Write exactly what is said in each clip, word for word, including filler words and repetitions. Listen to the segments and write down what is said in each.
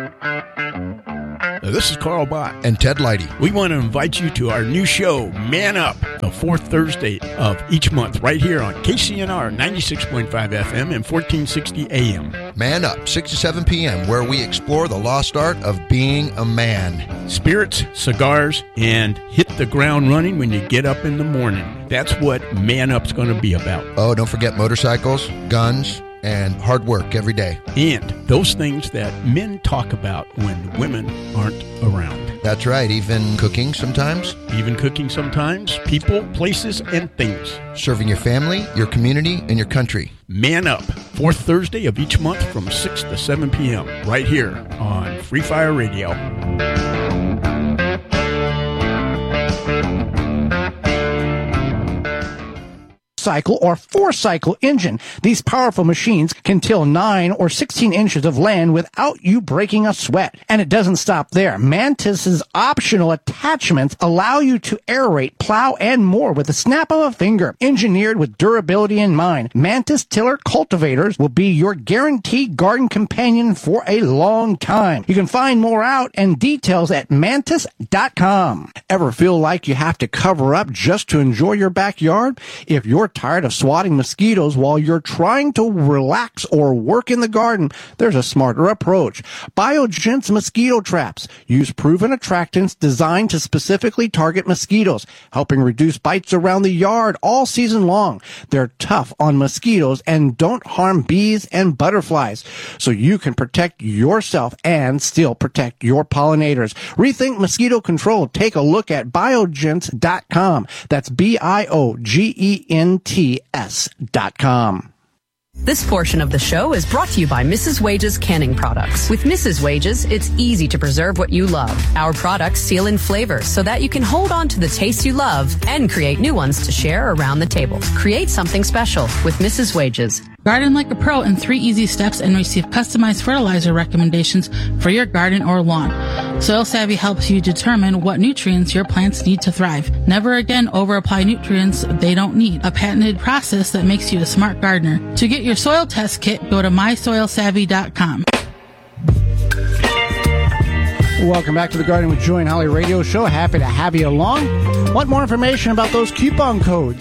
This is Carl Bott and Ted Leidy. We want to invite you to our new show, Man Up, the fourth Thursday of each month, right here on K C N R ninety-six point five F M and fourteen sixty A M. Man Up, six to seven p.m., where we explore the lost art of being a man. Spirits, cigars, and hit the ground running when you get up in the morning. That's what Man Up's going to be about. Oh, don't forget motorcycles, guns, and hard work every day. And those things that men talk about when women aren't around. That's right. Even cooking sometimes. Even cooking sometimes. People, places, and things. Serving your family, your community, and your country. Man Up, fourth Thursday of each month from six to seven p.m. right here on Free Fire Radio. Cycle or four-cycle engine. These powerful machines can till nine or sixteen inches of land without you breaking a sweat. And it doesn't stop there. Mantis's optional attachments allow you to aerate, plow, and more with the snap of a finger. Engineered with durability in mind, Mantis tiller cultivators will be your guaranteed garden companion for a long time. You can find more out and details at mantis dot com. Ever feel like you have to cover up just to enjoy your backyard? If you're tired of swatting mosquitoes while you're trying to relax or work in the garden, there's a smarter approach. BioGent's mosquito traps use proven attractants designed to specifically target mosquitoes, helping reduce bites around the yard all season long. They're tough on mosquitoes and don't harm bees and butterflies, so you can protect yourself and still protect your pollinators. Rethink mosquito control. Take a look at biogents dot com. That's B I O G E N T S dot com. This portion of the show is brought to you by Missus Wages Canning Products. With Missus Wages, it's easy to preserve what you love. Our products seal in flavor so that you can hold on to the taste you love and create new ones to share around the table. Create something special with Missus Wages. Garden like a pro in three easy steps and receive customized fertilizer recommendations for your garden or lawn. Soil Savvy helps you determine what nutrients your plants need to thrive. Never again over-apply nutrients they don't need. A patented process that makes you a smart gardener. To get your soil test kit, go to my soil savvy dot com. Welcome back to the Garden with Joy and Holly radio show. Happy to have you along. Want more information about those coupon codes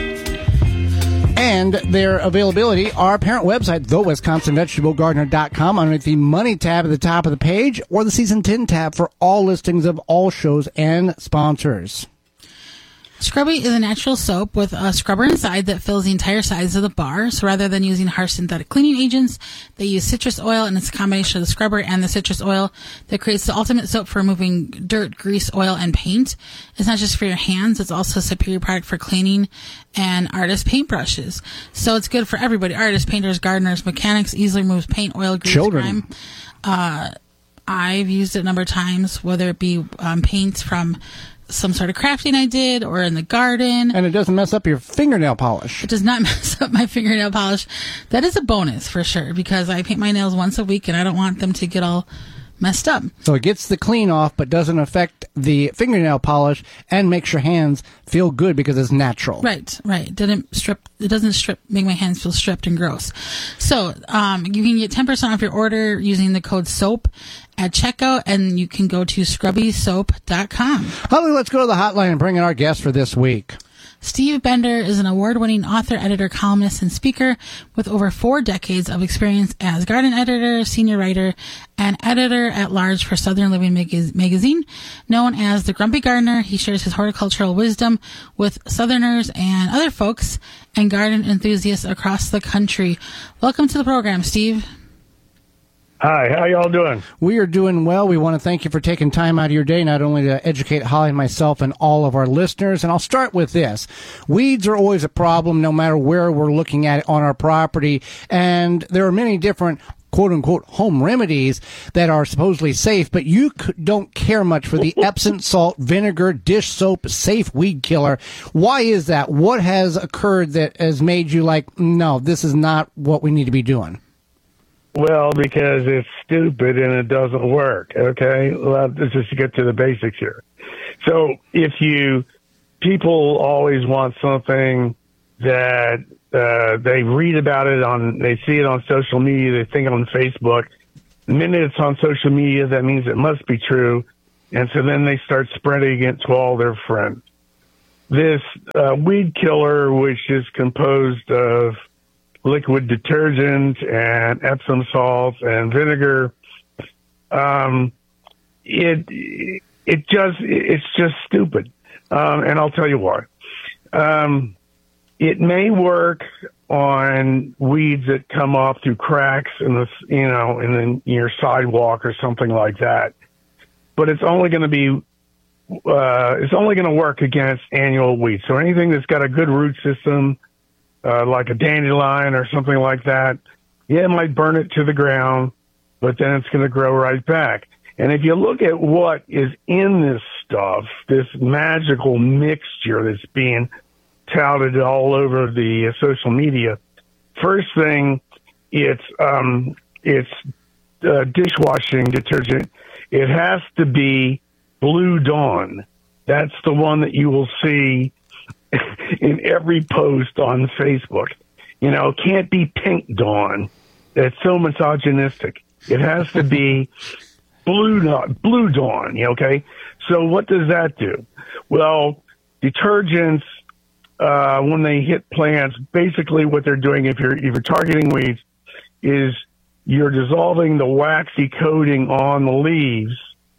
and their availability? Our parent website, the wisconsin vegetable gardener dot com, underneath the Money tab at the top of the page, or the Season ten tab for all listings of all shows and sponsors. Scrubby is a natural soap with a scrubber inside that fills the entire size of the bar. So rather than using harsh synthetic cleaning agents, they use citrus oil, and it's a combination of the scrubber and the citrus oil that creates the ultimate soap for removing dirt, grease, oil, and paint. It's not just for your hands, it's also a superior product for cleaning and artist paintbrushes. So it's good for everybody. Artists, painters, gardeners, mechanics. Easily removes paint, oil, grease, children. grime. Uh, I've used it a number of times, whether it be um, paints from some sort of crafting I did or in the garden. And it doesn't mess up your fingernail polish. It does not mess up my fingernail polish. That is a bonus for sure, because I paint my nails once a week and I don't want them to get all messed up. So it gets the clean off but doesn't affect the fingernail polish and makes your hands feel good because it's natural. Right, right. It didn't strip, it doesn't strip, make my hands feel stripped and gross. So, um, you can get ten percent off your order using the code SOAP at checkout, and you can go to scrubby soap dot com. Holly, let's go to the hotline and bring in our guest for this week. Steve Bender is an award-winning author, editor, columnist, and speaker with over four decades of experience as garden editor, senior writer, and editor-at-large for Southern Living Mag- magazine. Known as the Grumpy Gardener, he shares his horticultural wisdom with Southerners and other folks and garden enthusiasts across the country. Welcome to the program, Steve. Hi, how y'all doing? We are doing well. We want to thank you for taking time out of your day, not only to educate Holly and myself and all of our listeners. And I'll start with this. Weeds are always a problem no matter where we're looking at it on our property. And there are many different quote-unquote home remedies that are supposedly safe, but you don't care much for the Epsom salt vinegar dish soap safe weed killer. Why is that? What has occurred that has made you like, no, this is not what we need to be doing? Well, because it's stupid and it doesn't work, okay? Well, let's just get to the basics here. So if you, people always want something that uh, they read about it on, they see it on social media, they think on Facebook, The minute it's on social media, that means it must be true. And so then they start spreading it to all their friends. This uh, weed killer, which is composed of liquid detergent and Epsom salts and vinegar, um, it it just it's just stupid. Um, and I'll tell you why. Um, it may work on weeds that come off through cracks in the, you know, in the, your sidewalk or something like that. But it's only going to be, uh, it's only going to work against annual weeds. So anything that's got a good root system, uh, like a dandelion or something like that, yeah, it might burn it to the ground, but then it's going to grow right back. And if you look at what is in this stuff, this magical mixture that's being touted all over the uh, social media, first thing, it's um, it's uh, dishwashing detergent. It has to be Blue Dawn. That's the one that you will see in every post on Facebook. You know, it can't be Pink Dawn. That's so misogynistic. It has to be Blue Dawn, Blue Dawn, okay? So what does that do? Well, detergents, uh, when they hit plants, basically what they're doing, if you're, if you're targeting weeds, is you're dissolving the waxy coating on the leaves.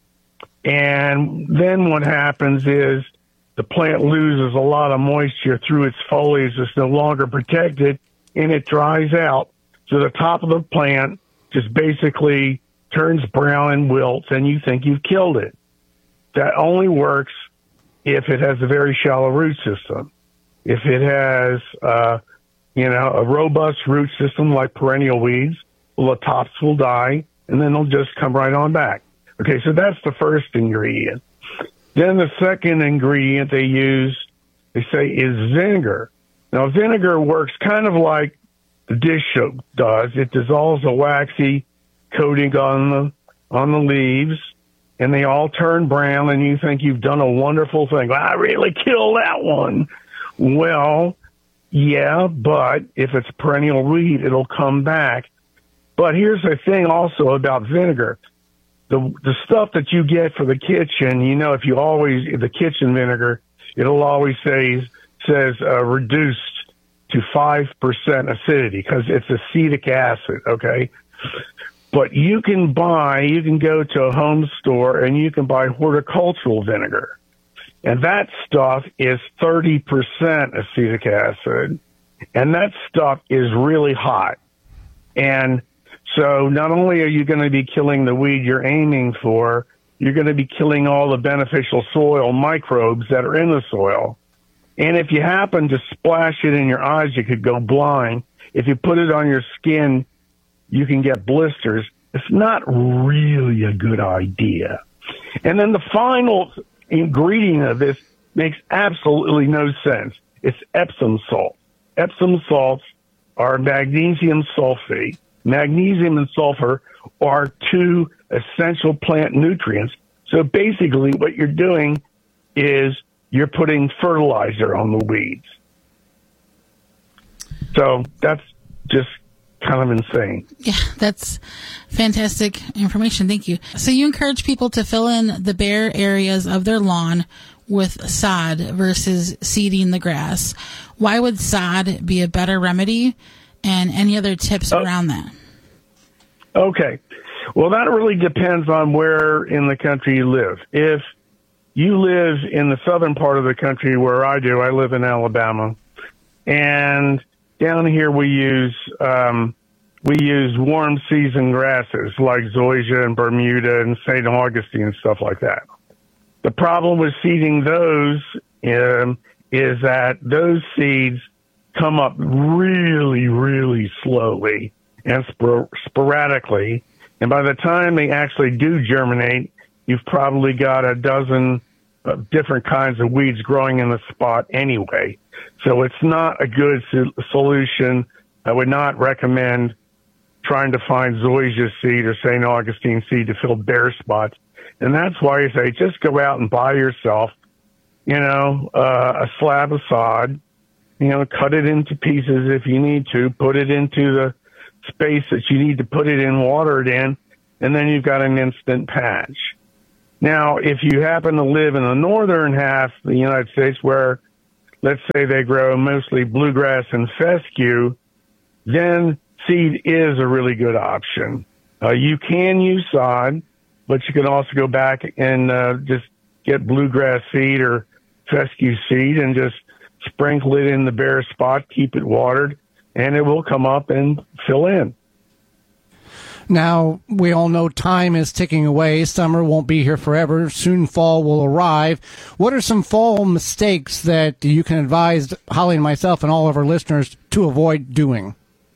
And then what happens is the plant loses a lot of moisture through its foliage. It's no longer protected, and it dries out. So the top of the plant just basically turns brown and wilts, and you think you've killed it. That only works if it has a very shallow root system. If it has, uh, you know, a robust root system like perennial weeds, well, the tops will die, and then they'll just come right on back. Okay, so that's the first ingredient. Then the second ingredient they use, they say, is vinegar. Now, vinegar works kind of like the dish soap does. It dissolves a waxy coating on the on the leaves, and they all turn brown, and you think you've done a wonderful thing. Well, I really killed that one. Well, yeah, but if it's perennial weed, it'll come back. But here's the thing also about vinegar. The the stuff that you get for the kitchen, you know, if you always, the kitchen vinegar, it'll always say, says uh, reduced to five percent acidity because it's acetic acid, okay? But you can buy, you can go to a home store and you can buy horticultural vinegar. And that stuff is thirty percent acetic acid. And that stuff is really hot. And so not only are you going to be killing the weed you're aiming for, you're going to be killing all the beneficial soil microbes that are in the soil. And if you happen to splash it in your eyes, you could go blind. If you put it on your skin, you can get blisters. It's not really a good idea. And then the final ingredient of this makes absolutely no sense. It's Epsom salt. Epsom salts are magnesium sulfate. Magnesium and sulfur are two essential plant nutrients. So basically what you're doing is you're putting fertilizer on the weeds. So that's just kind of insane. Yeah, that's fantastic information. Thank you. So you encourage people to fill in the bare areas of their lawn with sod versus seeding the grass. Why would sod be a better remedy, and any other tips oh. around that? Okay. Well, that really depends on where in the country you live. If you live in the southern part of the country where I do, I live in Alabama, and down here we use um, we use warm season grasses like zoysia and Bermuda and Saint Augustine and stuff like that. The problem with seeding those um, is that those seeds come up really, really slowly and spor- sporadically, and by the time they actually do germinate, you've probably got a dozen uh, different kinds of weeds growing in the spot anyway. So it's not a good so- solution. I would not recommend trying to find zoysia seed or Saint Augustine seed to fill bare spots. And that's why I say just go out and buy yourself, you know, uh, a slab of sod, you know, cut it into pieces if you need to, put it into the space that you need to put it in, water it in, and then you've got an instant patch. Now, if you happen to live in the northern half of the United States where, let's say, they grow mostly bluegrass and fescue, then seed is a really good option. Uh, you can use sod, but you can also go back and uh, just get bluegrass seed or fescue seed and just sprinkle it in the bare spot, keep it watered, and it will come up and fill in. Now, we all know time is ticking away. Summer won't be here forever. Soon fall will arrive. What are some fall mistakes that you can advise Holly and myself and all of our listeners to avoid doing?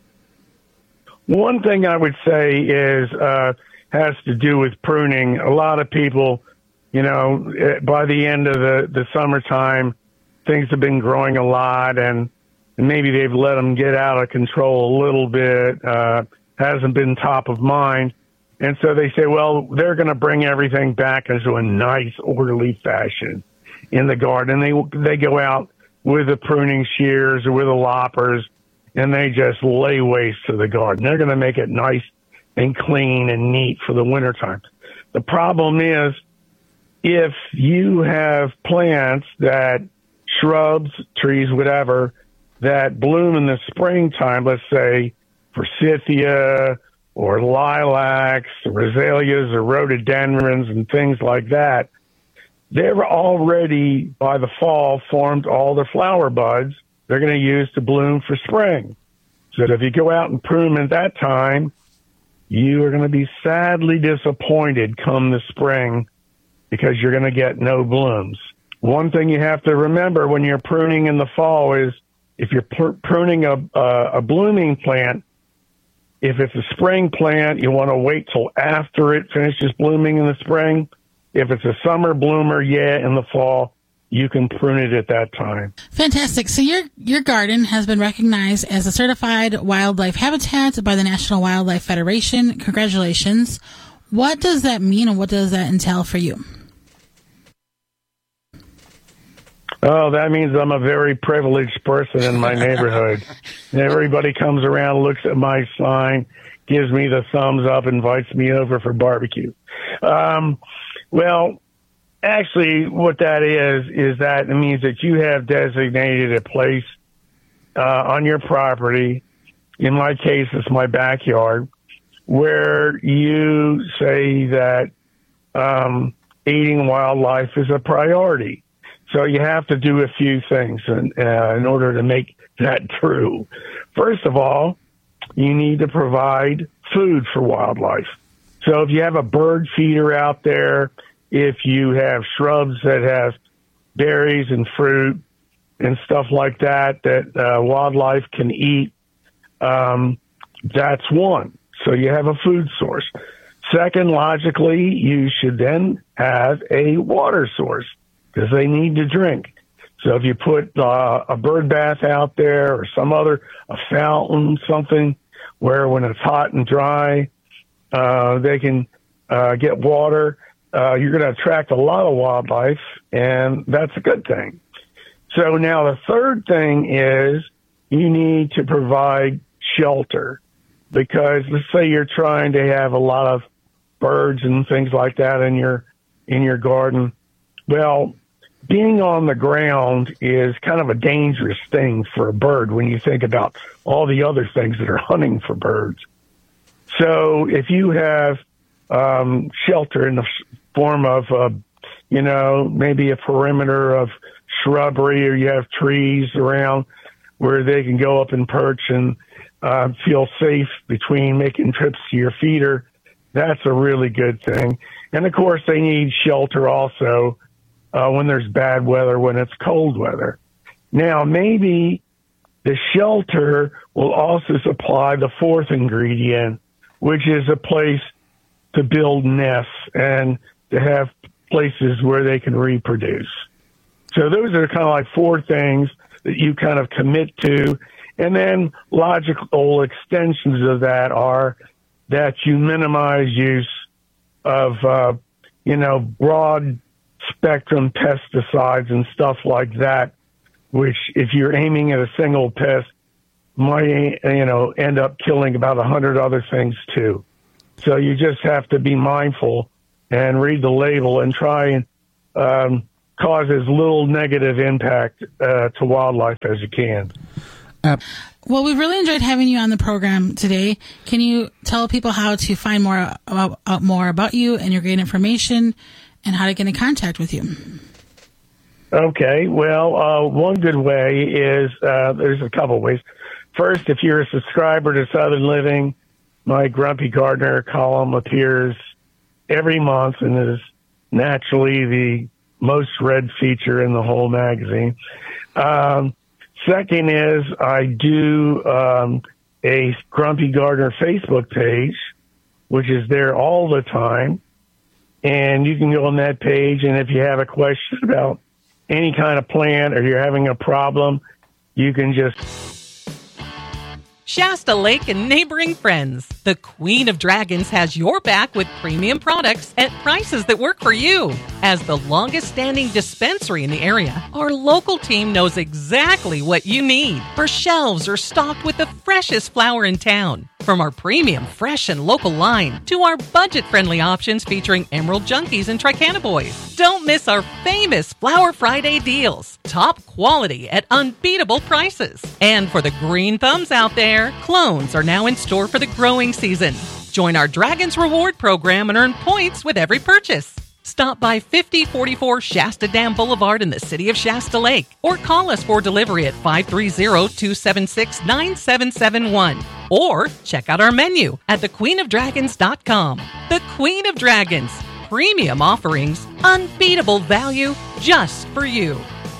One thing I would say is uh, has to do with pruning. A lot of people, you know, by the end of the, the summertime, things have been growing a lot, and maybe they've let them get out of control a little bit. Uh, hasn't been top of mind. And so they say, well, they're going to bring everything back into a nice, orderly fashion in the garden. They they go out with the pruning shears or with the loppers, and they just lay waste to the garden. They're going to make it nice and clean and neat for the wintertime. The problem is, if you have plants that, shrubs, trees, whatever, that bloom in the springtime, let's say forsythia or lilacs or azaleas or rhododendrons and things like that, they've already, by the fall, formed all their flower buds they're going to use to bloom for spring. So if you go out and prune them at that time, you are going to be sadly disappointed come the spring because you're going to get no blooms. One thing you have to remember when you're pruning in the fall is if you're pr- pruning a, a, a blooming plant, if it's a spring plant, you want to wait till after it finishes blooming in the spring. If it's a summer bloomer, yeah, in the fall, you can prune it at that time. Fantastic. So your your garden has been recognized as a certified wildlife habitat by the National Wildlife Federation. Congratulations. What does that mean, and what does that entail for you? Oh, that means I'm a very privileged person in my neighborhood. Everybody comes around, looks at my sign, gives me the thumbs up, invites me over for barbecue. Um, well, actually, what that is, is that it means that you have designated a place uh, on your property, in my case, it's my backyard, where you say that um, aiding wildlife is a priority. So you have to do a few things in, uh, in order to make that true. First of all, you need to provide food for wildlife. So if you have a bird feeder out there, if you have shrubs that have berries and fruit and stuff like that that uh, wildlife can eat, um, that's one. So you have a food source. Second, logically, you should then have a water source, because they need to drink. So if you put uh, a bird bath out there or some other, a fountain, something where when it's hot and dry, uh, they can uh, get water, uh, you're going to attract a lot of wildlife, and that's a good thing. So now the third thing is you need to provide shelter, because let's say you're trying to have a lot of birds and things like that in your in your garden. Well, being on the ground is kind of a dangerous thing for a bird when you think about all the other things that are hunting for birds. So if you have um, shelter in the form of, uh, you know, maybe a perimeter of shrubbery, or you have trees around where they can go up and perch and uh, feel safe between making trips to your feeder, that's a really good thing. And, of course, they need shelter also Uh, when there's bad weather, when it's cold weather. Now, maybe the shelter will also supply the fourth ingredient, which is a place to build nests and to have places where they can reproduce. So those are kind of like four things that you kind of commit to. And then logical extensions of that are that you minimize use of, uh, you know, broad spectrum pesticides and stuff like that, which if you're aiming at a single pest might, you know, end up killing about a hundred other things too. So you just have to be mindful and read the label and try and um, cause as little negative impact uh, to wildlife as you can. Uh, Well, we've really enjoyed having you on the program today. Can you tell people how to find more about, uh, more about you and your great information and how to get in contact with you? Okay. Well, uh, one good way is, uh, there's a couple ways. First, if you're a subscriber to Southern Living, my Grumpy Gardener column appears every month and is naturally the most read feature in the whole magazine. Um, second is I do um, a Grumpy Gardener Facebook page, which is there all the time. And you can go on that page, and if you have a question about any kind of plant or you're having a problem, you can just... Shasta Lake and neighboring friends, the Queen of Dragons has your back with premium products at prices that work for you. As the longest-standing dispensary in the area, our local team knows exactly what you need. Our shelves are stocked with the freshest flower in town. From our premium, fresh, and local line to our budget-friendly options featuring Emerald Junkies and Tricanaboys. Don't miss our famous Flower Friday deals. Top quality at unbeatable prices. And for the green thumbs out there, clones are now in store for the growing season. Join our Dragons Reward program and earn points with every purchase. Stop by fifty forty-four Shasta Dam Boulevard in the city of Shasta Lake or call us for delivery at five three zero, two seven six, nine seven seven one or check out our menu at the queen of dragons dot com. The Queen of Dragons. Premium offerings, unbeatable value just for you.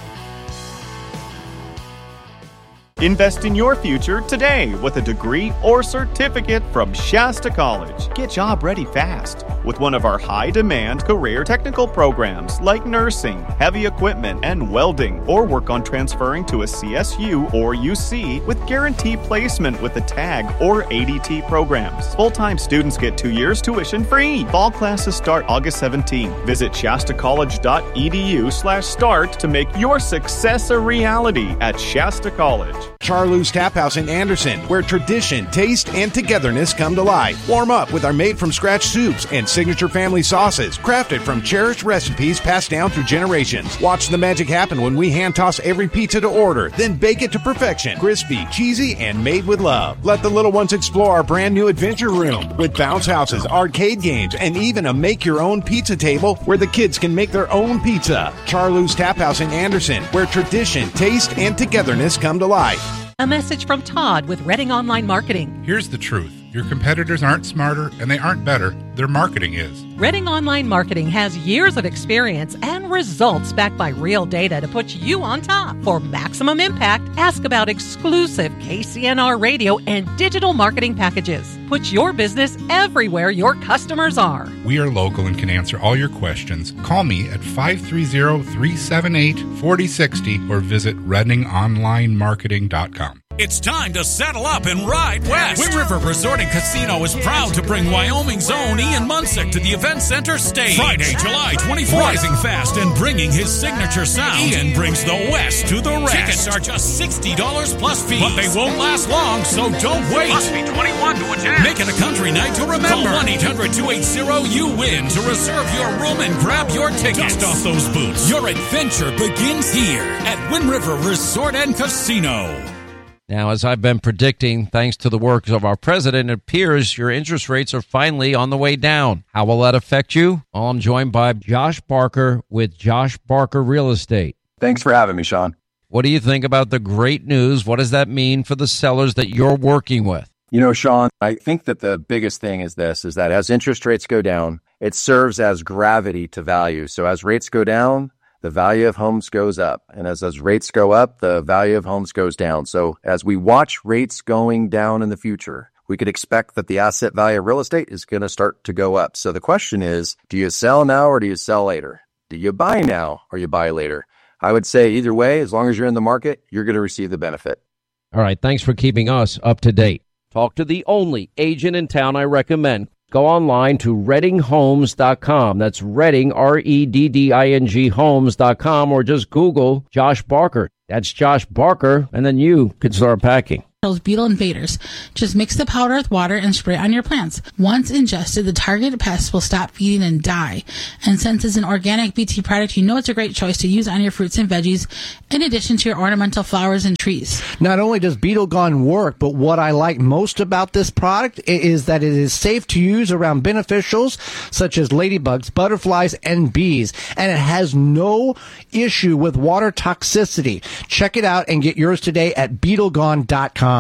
Invest in your future today with a degree or certificate from Shasta College. Get job ready fast with one of our high-demand career technical programs like nursing, heavy equipment, and welding, or work on transferring to a C S U or U C with guaranteed placement with the TAG or A D T programs. Full-time students get two years tuition free. Fall classes start August seventeenth. Visit shasta college dot e d u slash start to make your success a reality at Shasta College. Charlie's Tap House in Anderson, where tradition, taste, and togetherness come to life. Warm up with our made-from-scratch soups and signature family sauces, crafted from cherished recipes passed down through generations. Watch the magic happen when we hand-toss every pizza to order, then bake it to perfection. Crispy, cheesy, and made with love. Let the little ones explore our brand-new adventure room with bounce houses, arcade games, and even a make-your-own pizza table where the kids can make their own pizza. Charlie's Tap House in Anderson, where tradition, taste, and togetherness come to life. A message from Todd with Reading Online Marketing. Here's the truth. Your competitors aren't smarter and they aren't better. Their marketing is. Reading Online Marketing has years of experience and results backed by real data to put you on top. For maximum impact, ask about exclusive K C N R radio and digital marketing packages. Put your business everywhere your customers are. We are local and can answer all your questions. Call me at five three zero, three seven eight, four zero six zero or visit reading online marketing dot com. It's time to saddle up and ride west. Wind River Resort and Casino is proud to bring Wyoming's own Ian Munsick to the Event Center stage. Friday, July twenty-fourth. Rising fast and bringing his signature sound, Ian brings the West to the rest. Tickets are just sixty dollars plus fees. But they won't last long, so don't wait. Must be twenty-one to attend. Make it a country night to remember. Call one eight hundred, two eight zero, U W I N to reserve your room and grab your tickets. Dust off those boots. Your adventure begins here at Wind River Resort and Casino. Now, as I've been predicting, thanks to the work of our president, it appears your interest rates are finally on the way down. How will that affect you? Well, I'm joined by Josh Barker with Josh Barker Real Estate. Thanks for having me, Sean. What do you think about the great news? What does that mean for the sellers that you're working with? You know, Sean, I think that the biggest thing is this, is that as interest rates go down, it serves as gravity to value. So as rates go down, the value of homes goes up. And as those rates go up, the value of homes goes down. So as we watch rates going down in the future, we could expect that the asset value of real estate is going to start to go up. So the question is, do you sell now or do you sell later? Do you buy now or you buy later? I would say either way, as long as you're in the market, you're going to receive the benefit. All right. Thanks for keeping us up to date. Talk to the only agent in town I recommend. Go online to redding homes dot com. That's Redding, R E D D I N G homes dot com, or just Google Josh Barker. That's Josh Barker, and then you can start packing. beetle invaders. Just mix the powder with water and spray it on your plants. Once ingested, the targeted pests will stop feeding and die. And since it's an organic B T product, you know it's a great choice to use on your fruits and veggies in addition to your ornamental flowers and trees. Not only does Beetle Gone work, but what I like most about this product is that it is safe to use around beneficials such as ladybugs, butterflies, and bees. And it has no issue with water toxicity. Check it out and get yours today at beetle gone dot com.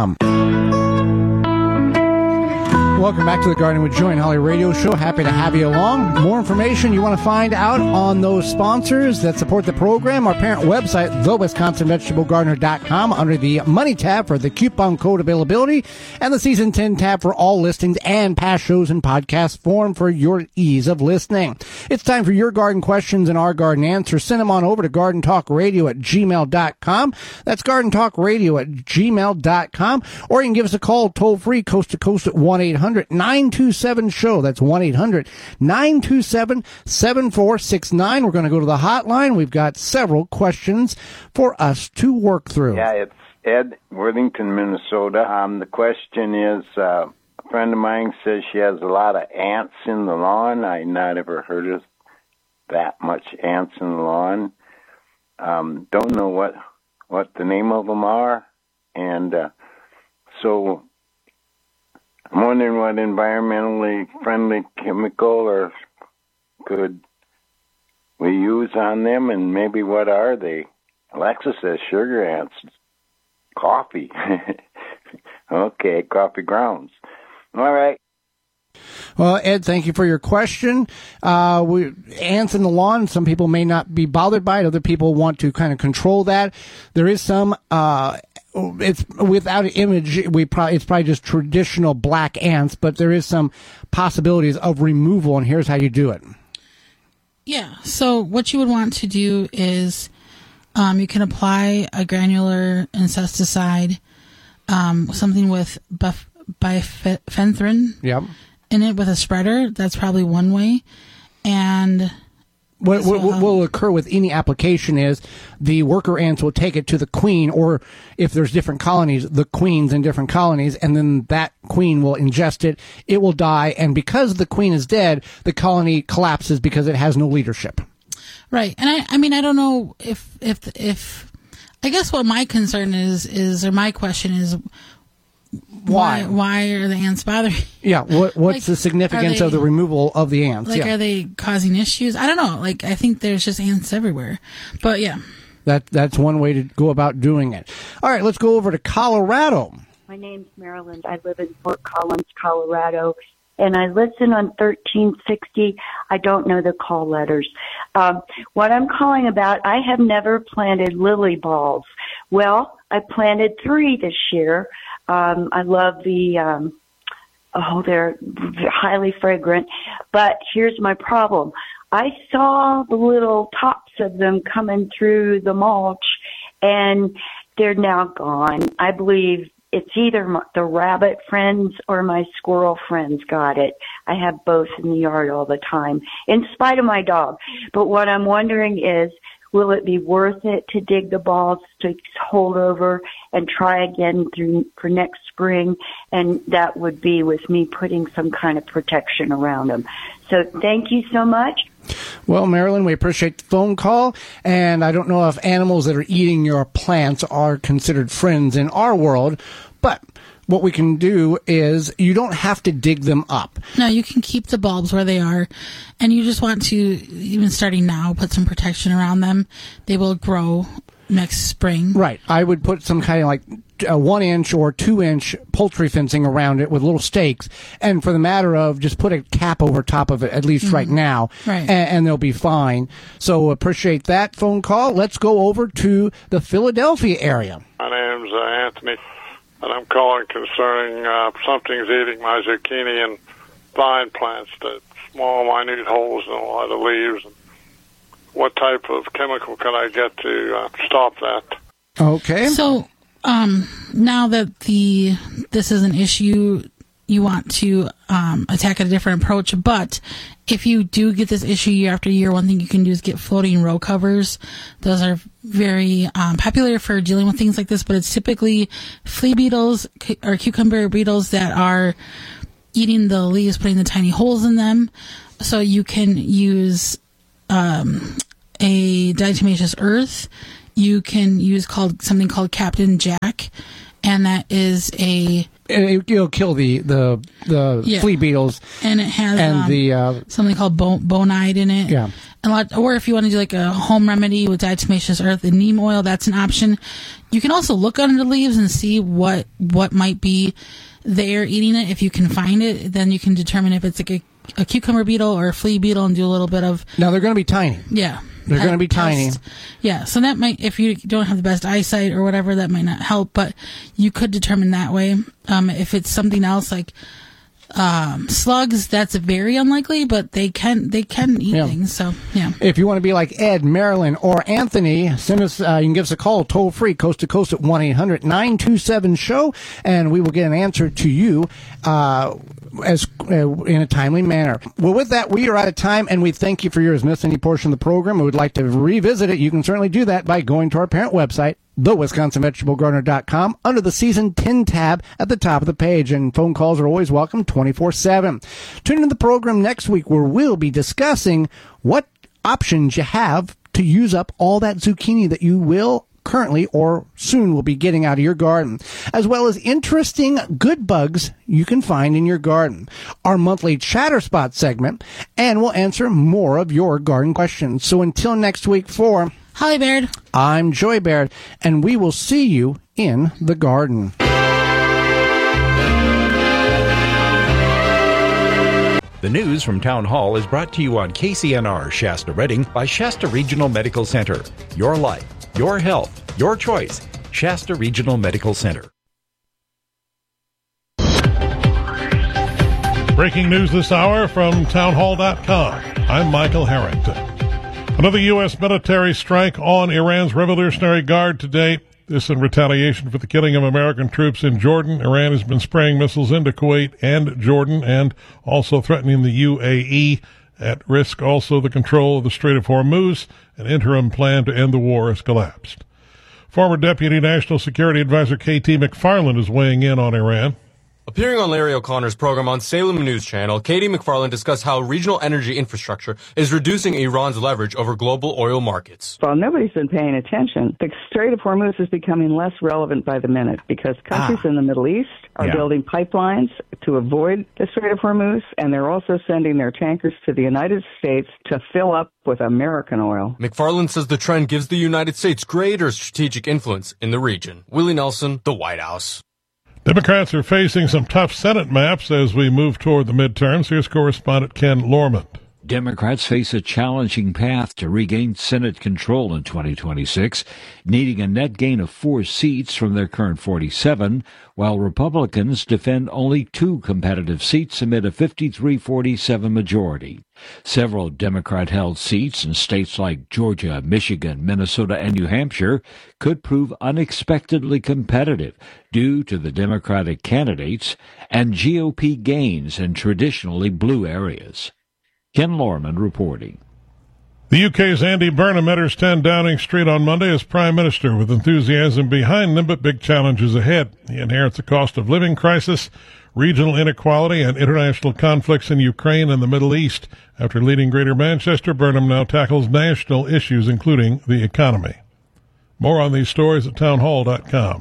Welcome back to the Garden with Joy and Holly radio show. Happy to have you along. More information you want to find out on those sponsors that support the program, our parent website, the wisconsin vegetable gardener dot com, under the Money tab for the coupon code availability, and the Season ten tab for all listings and past shows in podcast form for your ease of listening. It's time for your garden questions and our garden answers. Send them on over to garden talk radio at gmail dot com. That's garden talk radio at gmail dot com. Or you can give us a call toll free coast to coast at one eight hundred nine two seven show. That's one eight hundred nine two seven seven four six nine. We're going to go to the hotline. We've got several questions for us to work through. Yeah, it's Ed, Worthington, Minnesota. Um, the question is, uh, a friend of mine says she has a lot of ants in the lawn. I not ever heard of that much ants in the lawn. Um, don't know what what the name of them are, and uh, so I'm wondering what environmentally friendly chemical or could we use on them, and maybe what are they? Alexa says sugar ants. Coffee. Okay, coffee grounds. All right. Well, Ed, thank you for your question. Uh, we, ants in the lawn, some people may not be bothered by it. Other people want to kind of control that. There is some, uh, it's without an image, we probably, it's probably just traditional black ants, but there is some possibilities of removal, and here's how you do it. Yeah. So what you would want to do is, um, you can apply a granular insecticide, um, something with bif- bifenthrin. Yep. In it with a spreader. That's probably one way. And what, what, what will occur with any application is the worker ants will take it to the queen, or if there's different colonies, the queens in different colonies, and then that queen will ingest it. It will die, and because the queen is dead, the colony collapses because it has no leadership. Right. And I, I mean, I don't know if, if, if, I guess what my concern is, is, or my question is, Why? Why, why are the ants bothering? Yeah, what, what's like, the significance they, of the removal of the ants? Like, yeah. Are they causing issues? I don't know. Like, I think there's just ants everywhere. But, yeah. That That's one way to go about doing it. All right, let's go over to Colorado. My name's Marilyn. I live in Fort Collins, Colorado, and I listen on thirteen sixty. I don't know the call letters. Um, what I'm calling about, I have never planted lily balls. Well, I planted three this year. Um, I love the, um, oh, they're highly fragrant. But here's my problem. I saw the little tops of them coming through the mulch, and they're now gone. I believe it's either my, the rabbit friends or my squirrel friends got it. I have both in the yard all the time, in spite of my dog. But what I'm wondering is, will it be worth it to dig the balls to hold over and try again through for next spring? And that would be with me putting some kind of protection around them. So thank you so much. Well, Marilyn, we appreciate the phone call. And I don't know if animals that are eating your plants are considered friends in our world, but what we can do is you don't have to dig them up. No, you can keep the bulbs where they are, and you just want to, even starting now, put some protection around them. They will grow next spring. Right. I would put some kind of like a one inch or two inch poultry fencing around it with little stakes, and for the matter of just put a cap over top of it, at least mm-hmm. right now, right. And, and they'll be fine. So appreciate that phone call. Let's go over to the Philadelphia area. My name's uh, Anthony. And I'm calling concerning uh, something's eating my zucchini and vine plants, that small, minute holes in a lot of leaves. And what type of chemical can I get to uh, stop that? Okay. So um, now that the this is an issue, you you want to um, attack a different approach. But if you do get this issue year after year, one thing you can do is get floating row covers. Those are very um, popular for dealing with things like this, but it's typically flea beetles cu- or cucumber beetles that are eating the leaves, putting the tiny holes in them. So you can use um, a diatomaceous earth. You can use called something called Captain Jack, and that is a It, it'll kill the the the Yeah. flea beetles, and it has and um, the uh, something called bo- bonide in it. Yeah. A lot, or if you want to do like a home remedy with diatomaceous earth and neem oil, that's an option. You can also look under the leaves and see what what might be there eating it. If you can find it, then you can determine if it's like a, a cucumber beetle or a flea beetle, and do a little bit of. Now they're going to be tiny. Yeah. They're going to be tiny. Yeah, so that might, if you don't have the best eyesight or whatever, that might not help, but you could determine that way. Um, if it's something else like um, slugs, that's very unlikely, but they can they can eat Yeah. things. So yeah. If you want to be like Ed, Marilyn, or Anthony, send us. Uh, you can give us a call toll free, coast to coast at one eight hundred nine two seven show, and we will get an answer to you uh, as uh, in a timely manner. Well, with that, we are out of time, and we thank you for yours. Missed any portion of the program, we would like to revisit it. You can certainly do that by going to our parent website, the wisconsin vegetable gardener dot com, under the Season ten tab at the top of the page, and phone calls are always welcome twenty-four seven. Tune in to the program next week, where we'll be discussing what options you have to use up all that zucchini that you will currently or soon will be getting out of your garden, as well as interesting good bugs you can find in your garden, our monthly Chatter Spot segment, and we'll answer more of your garden questions. So until next week, for Holly Baird, I'm Joy Baird, and we will see you in the garden. The news from Town Hall is brought to you on K C N R Shasta Redding by Shasta Regional Medical Center. Your life, your health, your choice. Shasta Regional Medical Center. Breaking news this hour from town hall dot com. I'm Michael Harrington. Another U S military strike on Iran's Revolutionary Guard today. This in retaliation for the killing of American troops in Jordan. Iran has been spraying missiles into Kuwait and Jordan, and also threatening the U A E. At risk also the control of the Strait of Hormuz. An interim plan to end the war has collapsed. Former Deputy National Security Advisor K T McFarland is weighing in on Iran. Appearing on Larry O'Connor's program on Salem News Channel, Katie McFarland discussed how regional energy infrastructure is reducing Iran's leverage over global oil markets. Well, nobody's been paying attention. The Strait of Hormuz is becoming less relevant by the minute because countries ah. in the Middle East are yeah. building pipelines to avoid the Strait of Hormuz, and they're also sending their tankers to the United States to fill up with American oil. McFarland says the trend gives the United States greater strategic influence in the region. Willie Nelson, The White House. Democrats are facing some tough Senate maps as we move toward the midterms. Here's correspondent Ken Lorman. Democrats face a challenging path to regain Senate control in twenty twenty-six, needing a net gain of four seats from their current forty-seven, while Republicans defend only two competitive seats amid a fifty-three forty-seven majority. Several Democrat-held seats in states like Georgia, Michigan, Minnesota, and New Hampshire could prove unexpectedly competitive due to the Democratic candidates and G O P gains in traditionally blue areas. Ken Lorman reporting. The U K's Andy Burnham enters ten Downing Street on Monday as Prime Minister, with enthusiasm behind them but big challenges ahead. He inherits a cost of living crisis, regional inequality, and international conflicts in Ukraine and the Middle East. After leading Greater Manchester, Burnham now tackles national issues, including the economy. More on these stories at town hall dot com.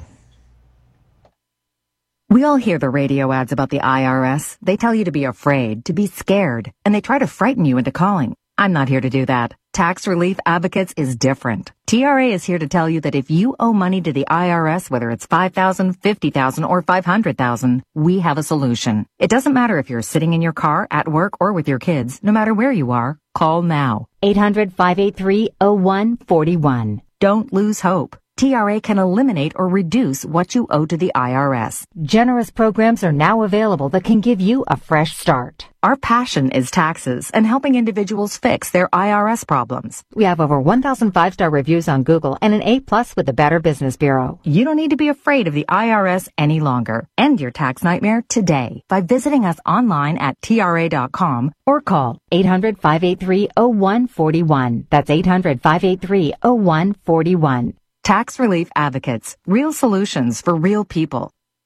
We all hear the radio ads about the I R S. They tell you to be afraid, to be scared, and they try to frighten you into calling. I'm not here to do that. Tax Relief Advocates is different. T R A is here to tell you that if you owe money to the I R S, whether it's five thousand dollars, fifty thousand dollars, or five hundred thousand dollars, we have a solution. It doesn't matter if you're sitting in your car, at work, or with your kids. No matter where you are, call now. eight hundred, five eight three, oh one four one. Don't lose hope. T R A can eliminate or reduce what you owe to the I R S. Generous programs are now available that can give you a fresh start. Our passion is taxes and helping individuals fix their I R S problems. We have over one thousand five-star reviews on Google and an A plus with the Better Business Bureau. You don't need to be afraid of the I R S any longer. End your tax nightmare today by visiting us online at T R A dot com or call eight hundred, five eight three, oh one four one. That's eight hundred, five eight three, oh one four one. Tax Relief Advocates. Real solutions for real people.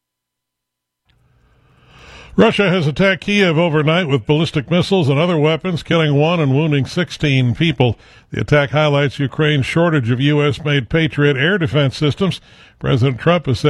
Russia has attacked Kiev overnight with ballistic missiles and other weapons, killing one and wounding sixteen people. The attack highlights Ukraine's shortage of U S-made Patriot air defense systems. President Trump has said